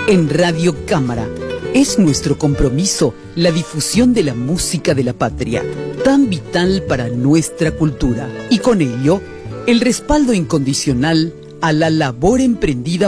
En Radio Cámara es nuestro compromiso la difusión de la música de la patria, tan vital para nuestra cultura, y con ello el respaldo incondicional a la labor emprendida